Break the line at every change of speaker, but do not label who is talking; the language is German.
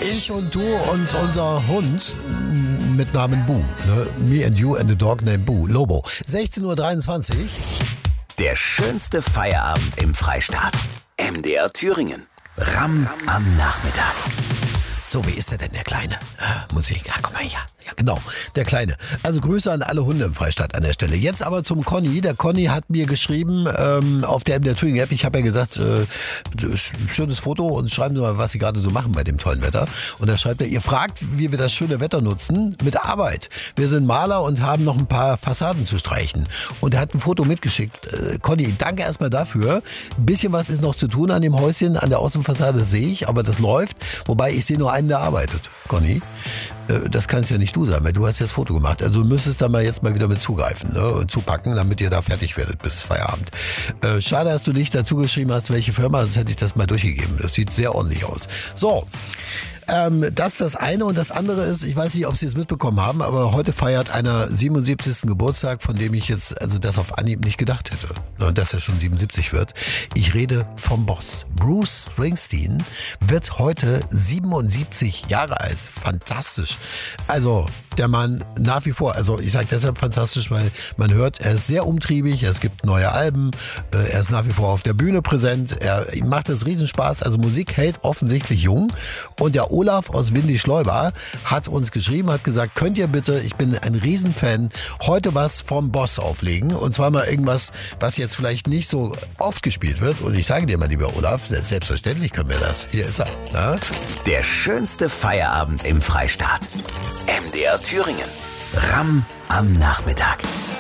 Ich und du und unser Hund mit Namen Bu. Ne? Me and you and the dog named Bu. Lobo. 16:23 Uhr.
Der schönste Feierabend im Freistaat. MDR Thüringen. Ram am Nachmittag.
So, wie ist der denn, der Kleine? Musik. Ja, komm mal her. Ja, genau, der Kleine. Also Grüße an alle Hunde im Freistaat an der Stelle. Jetzt aber zum Conny. Der Conny hat mir geschrieben auf der MDR Thüringen App. Ich habe ja gesagt, schönes Foto und schreiben Sie mal, was Sie gerade so machen bei dem tollen Wetter. Und da schreibt er, ihr fragt, wie wir das schöne Wetter nutzen mit Arbeit. Wir sind Maler und haben noch ein paar Fassaden zu streichen. Und er hat ein Foto mitgeschickt. Conny, danke erstmal dafür. Ein bisschen was ist noch zu tun an dem Häuschen, an der Außenfassade sehe ich, aber das läuft. Wobei ich sehe nur einen, der arbeitet. Conny, das kann es ja nicht du sein, weil du hast ja das Foto gemacht. Also du müsstest da mal jetzt mal wieder mit zugreifen, ne, und zupacken, damit ihr da fertig werdet bis Feierabend. Schade, dass du nicht dazu geschrieben hast, welche Firma, sonst hätte ich das mal durchgegeben. Das sieht sehr ordentlich aus. So. Das ist das eine und das andere ist, ich weiß nicht, ob Sie es mitbekommen haben, aber heute feiert einer 77. Geburtstag, von dem ich jetzt also das auf Anhieb nicht gedacht hätte, dass er schon 77 wird. Ich rede vom Boss. Bruce Springsteen wird heute 77 Jahre alt. Fantastisch. Also der Mann nach wie vor, also ich sage deshalb fantastisch, weil man hört, er ist sehr umtriebig, es gibt neue Alben, er ist nach wie vor auf der Bühne präsent, ihm macht es Riesenspaß, also Musik hält offensichtlich jung und der Olaf aus Windischleuba hat uns geschrieben, hat gesagt, könnt ihr bitte, ich bin ein Riesenfan, heute was vom Boss auflegen und zwar mal irgendwas, was jetzt vielleicht nicht so oft gespielt wird und ich sage dir mal, lieber Olaf, selbstverständlich können wir das. Hier ist er. Na?
Der schönste Feierabend im Freistaat. MDR Thüringen. Ram am Nachmittag.